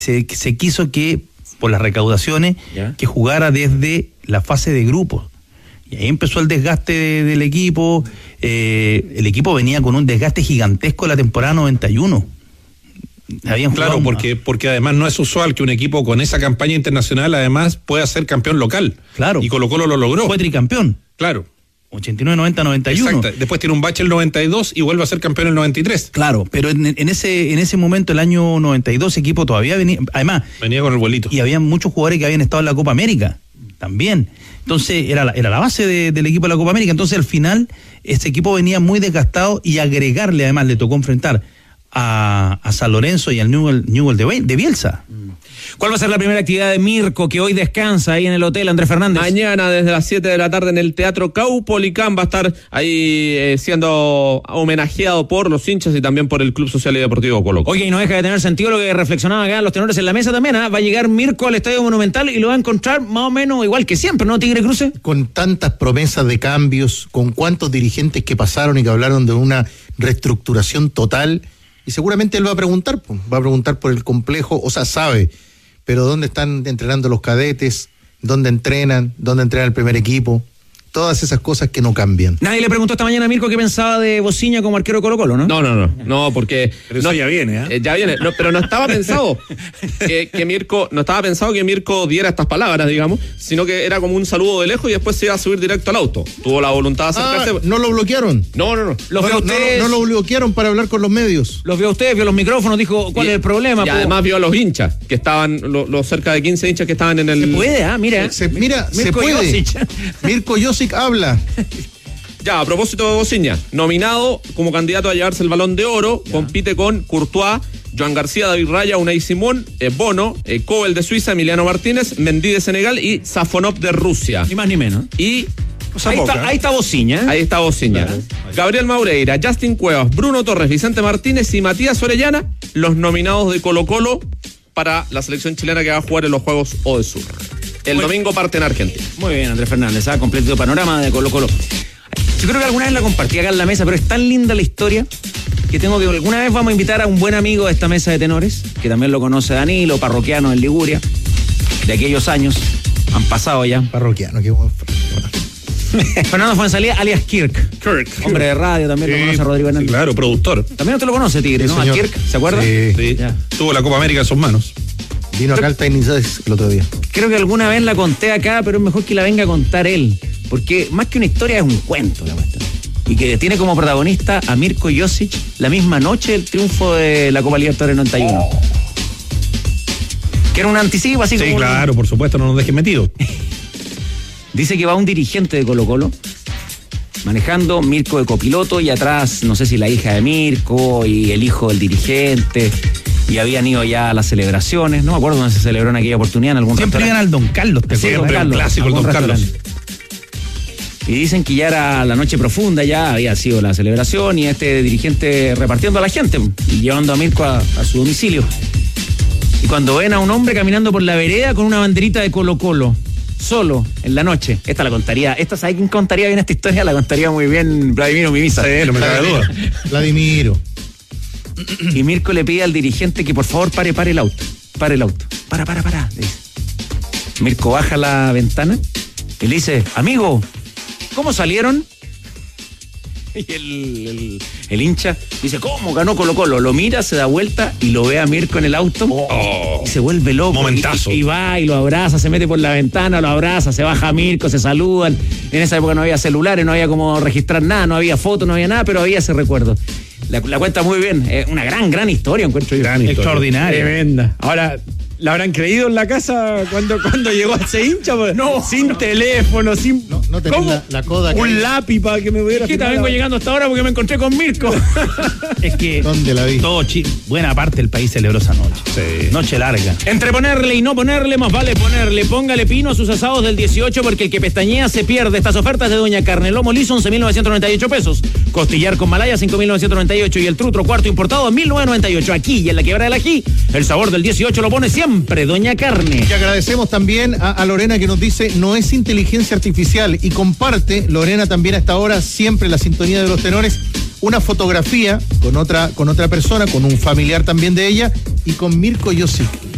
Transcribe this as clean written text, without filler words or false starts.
se quiso que, por las recaudaciones, que jugara desde la fase de grupos. Y ahí empezó el desgaste del equipo. El equipo venía con un desgaste gigantesco la temporada 91. Claro, porque además no es usual que un equipo con esa campaña internacional además pueda ser campeón local. Claro. Y Colo-Colo lo logró. Fue tricampeón. Claro. 89, 90, 91. Exacto. Después tiene un bache el 92 y vuelve a ser campeón el 93. Claro, pero en ese momento, el año 92, ese equipo todavía venía, además... Venía con el vuelito. Y había muchos jugadores que habían estado en la Copa América, también. Entonces, era la base del equipo de la Copa América. Entonces, al final, ese equipo venía muy desgastado y agregarle, además, le tocó enfrentar a San Lorenzo y al Newell de Bielsa. ¿Cuál va a ser la primera actividad de Mirko, que hoy descansa ahí en el hotel, Andrés Fernández? Mañana desde las 7 de la tarde en el Teatro Caupolicán va a estar ahí siendo homenajeado por los hinchas y también por el Club Social y Deportivo Colo-Colo. Oye, y no deja de tener sentido lo que reflexionaban acá los tenores en la mesa también, ¿eh? Va a llegar Mirko al Estadio Monumental y lo va a encontrar más o menos igual que siempre, ¿no, Tigre Cruce? Con tantas promesas de cambios, con cuántos dirigentes que pasaron y que hablaron de una reestructuración total, y seguramente él va a preguntar por el complejo, o sea, sabe, pero ¿dónde están entrenando los cadetes? ¿Dónde entrena el primer equipo? Todas esas cosas que no cambian. Nadie le preguntó esta mañana a Mirko qué pensaba de Bociña como arquero de Colo-Colo, ¿no? No, porque... Pero eso ya viene, ¿eh? Ya viene, pero no estaba pensado que Mirko diera estas palabras, digamos, sino que era como un saludo de lejos y después se iba a subir directo al auto. Tuvo la voluntad de acercarse. ¿No lo bloquearon? No. Los vio a ustedes. No lo bloquearon para hablar con los medios. Los vio a ustedes, vio los micrófonos, dijo cuál es el problema. Y además vio a los hinchas, que estaban, los cerca de 15 hinchas que estaban en el... Se puede, mira. Se Mirko puede. Josic. Mirko Josic habla. Ya, a propósito de Bociña, nominado como candidato a llevarse el Balón de Oro, compite con Courtois, Joan García, David Raya, Unai Simón, Bono, Kobel de Suiza, Emiliano Martínez, Mendy de Senegal y Safonov de Rusia. Ni más ni menos. Y ahí está Bociña. Ahí está Bociña. Claro. Gabriel Maureira, Justin Cuevas, Bruno Torres, Vicente Martínez y Matías Orellana, los nominados de Colo-Colo para la selección chilena que va a jugar en los Juegos Odesur. El domingo parte en Argentina. Muy bien, Andrés Fernández, completo panorama de Colo-Colo. Yo creo que alguna vez la compartí acá en la mesa, pero es tan linda la historia que alguna vez vamos a invitar a un buen amigo de esta mesa de tenores, que también lo conoce Danilo, parroquiano en Liguria, de aquellos años, han pasado ya. Parroquiano, qué bueno. Fernando Fuenzalía, alias Kirk. Hombre de radio, también lo conoce Rodrigo Hernández. Sí, claro, productor. También usted lo conoce, Tigre, ¿no? Señor. A Kirk, ¿se acuerda? Sí. Tuvo la Copa América en sus manos. Vino acá al Tiny Desk el otro día. Creo que alguna vez la conté acá, pero es mejor que la venga a contar él. Porque más que una historia es un cuento la cuestión. Y que tiene como protagonista a Mirko Josic la misma noche del triunfo de la Copa Libertadores 91. Que era un anticipo así como... Sí, claro, por supuesto, no nos dejen metidos. Dice que va un dirigente de Colo-Colo manejando, Mirko de copiloto y atrás, no sé si la hija de Mirko y el hijo del dirigente... Y habían ido ya a las celebraciones, no me acuerdo dónde se celebró en aquella oportunidad, en algún Siempre restaurante. iban al Don Carlos, ¿te acuerdas? Don Carlos, clásico el Don Carlos. Y dicen que ya era la noche profunda, ya había sido la celebración y este dirigente repartiendo a la gente y llevando a Mirko a su domicilio. Y cuando ven a un hombre caminando por la vereda con una banderita de Colo-Colo, solo, en la noche, ¿sabe quién contaría bien esta historia? La contaría muy bien Vladimiro Mimisa. Sí, no me cabe duda. Vladimiro. Y Mirko le pide al dirigente que por favor pare el auto. Para, dice. Mirko baja la ventana y le dice, amigo, ¿cómo salieron? Y el hincha dice, ¿cómo ganó Colo-Colo? Lo mira, se da vuelta y lo ve a Mirko en el auto y se vuelve loco. Momentazo. Y va y lo abraza, se mete por la ventana, lo abraza, se baja a Mirko, se saludan. En esa época no había celulares, no había como registrar nada, no había fotos, no había nada, pero había ese recuerdo. La cuenta muy bien, una gran historia, encuentro yo. Extraordinaria. Tremenda. Ahora, ¿la habrán creído en la casa cuando llegó a ese hincha? No, sin teléfono, sin... No tenés la coda. Un lápiz para que me pudiera... ¿Qué vengo llegando hasta ahora porque me encontré con Mirko? Es que ¿dónde la vi? todo buena parte del país celebró esa noche. Sí. Noche larga. Entre ponerle y no ponerle, más vale ponerle. Póngale pino a sus asados del 18 porque el que pestañea se pierde. Estas ofertas de Doña Carne. Lomo liso, 11.998 pesos. Costillar con malaya, 5.998. Y el trutro cuarto importado, 1.998. Aquí y en la Quebrada del Ají, el sabor del 18 lo pone siempre Doña Carne. Y agradecemos también a Lorena que nos dice, no es inteligencia artificial, y comparte, Lorena, también a esta hora, siempre la sintonía de los tenores, una fotografía con otra persona, con un familiar también de ella, y con Mirko Josic.